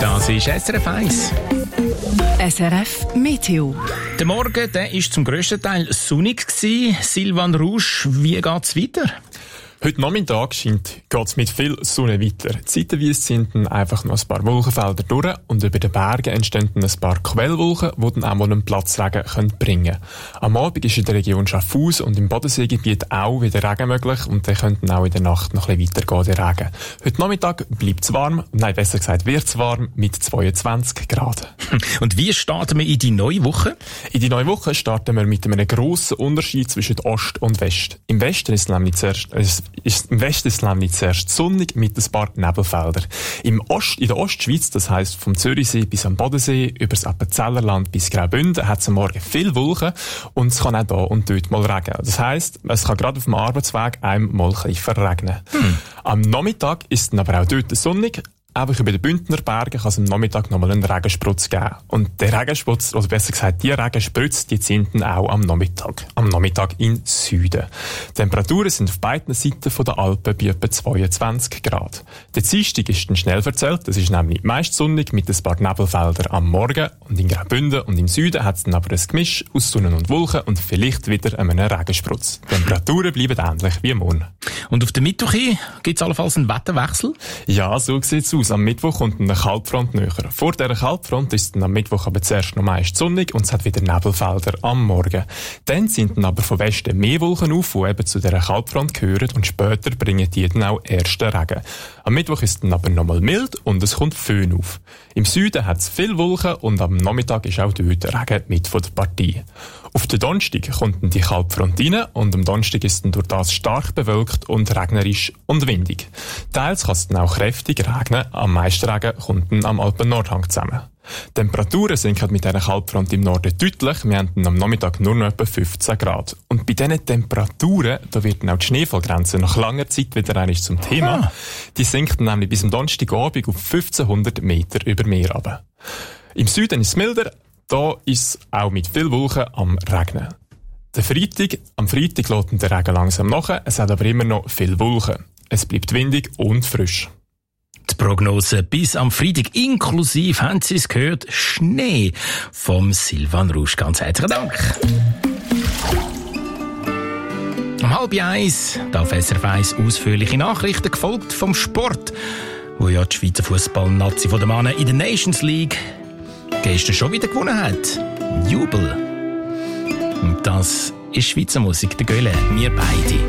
Das ist SRF 1. SRF Meteo. Der Morgen der ist zum grössten Teil sonnig gewesen. Silvan Rouge, wie geht's weiter? Heute Nachmittag geht's mit viel Sonne weiter. Zeitweise sind dann einfach noch ein paar Wolkenfelder durch und über den Bergen entstehen dann ein paar Quellwolken, die dann auch mal einen Platzregen bringen können. Am Abend ist in der Region Schaffhausen und im Bodenseegebiet auch wieder Regen möglich und dann könnte auch in der Nacht noch ein bisschen weitergehen, der Regen. Heute Nachmittag bleibt es warm, besser gesagt wird es warm, mit 22 Grad. Und wie starten wir in die neue Woche? In die neue Woche starten wir mit einem grossen Unterschied zwischen Ost und West. Im Westen ist es nämlich zuerst sonnig mit ein paar Nebelfeldern. In der Ostschweiz, das heisst vom Zürichsee bis am Bodensee, über das Appenzellerland bis Graubünden, hat es am Morgen viel Wolken und es kann auch da und dort mal regnen. Das heisst, es kann gerade auf dem Arbeitsweg einmal ein bisschen verregnen. Am Nachmittag ist es dann aber auch dort sonnig. Einfach über den Bündner Bergen kann es am Nachmittag nochmal einen Regensprutz geben. Und der Regensputz, oder besser gesagt, die Regenspritze, die sind dann auch am Nachmittag. Am Nachmittag im Süden. Die Temperaturen sind auf beiden Seiten der Alpen bei etwa 22 Grad. Der Dienstag ist dann schnell verzählt. Es ist nämlich meist sonnig mit ein paar Nebelfeldern am Morgen. Und in Graubünden und im Süden hat es dann aber ein Gemisch aus Sonne und Wolken und vielleicht wieder einen Regensprutz. Die Temperaturen bleiben ähnlich wie morgen. Und auf der Mittwoch gibt es allenfalls einen Wetterwechsel? Ja, so sieht's aus. Am Mittwoch kommt eine Kaltfront näher. Vor dieser Kaltfront ist dann am Mittwoch aber zuerst noch meist sonnig und es hat wieder Nebelfelder am Morgen. Dann sind dann aber von Westen mehr Wolken auf, die eben zu dieser Kaltfront gehören und später bringen die dann auch ersten Regen. Am Mittwoch ist es dann aber nochmal mild und es kommt Föhn auf. Im Süden hat es viel Wolken und am Nachmittag ist auch dort Regen mit von der Partie. Auf den Donnerstag kommt dann die Kaltfront rein und am Donnerstag ist es dann durch das stark bewölkt und regnerisch und windig. Teils kann es dann auch kräftig regnen, am meisten Regen kommt dann am Alpen-Nordhang zusammen. Die Temperaturen sinken mit dieser Kaltfront im Norden deutlich, wir haben dann am Nachmittag nur noch etwa 15 Grad. Und bei diesen Temperaturen, da wird dann auch die Schneefallgrenze nach langer Zeit wieder einmal zum Thema. Die sinkt dann nämlich bis am Donnerstagabend auf 1500 Meter über Meer runter. Im Süden ist es milder, da ist es auch mit viel Wolken am Regnen. Am Freitag lässt der Regen langsam nach, es hat aber immer noch viel Wolken. Es bleibt windig und frisch. Die Prognose bis am Freitag inklusive, haben Sie es gehört, Schnee vom Silvan Rouge. Ganz herzlichen Dank. Um 12:30 auf SRF 1 ausführliche Nachrichten, gefolgt vom Sport, wo ja die Schweizer Fußball-Nazi von den Männern in der Nations League gestern schon wieder gewonnen hat. Jubel. Und das ist Schweizer Musik, der Göhle, wir beide.